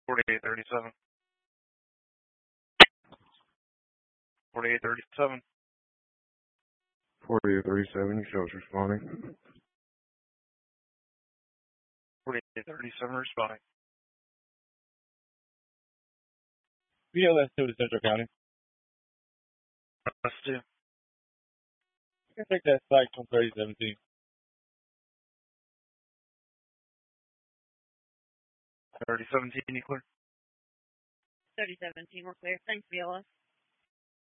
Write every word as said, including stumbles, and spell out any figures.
forty-eight thirty-seven. forty-eight thirty-seven. forty-eight thirty-seven, you shows responding. forty-eight thirty-seven responding. B L S two to Central County. That's two. You can take that site from thirty seventeen. thirty seventeen, you clear? thirty seventeen, we're clear. Thanks, V L S.